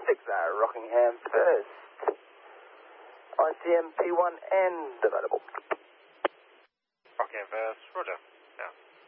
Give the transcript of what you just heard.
Rockingham first. ICM P1 and available. Rockingham first, roger. Now.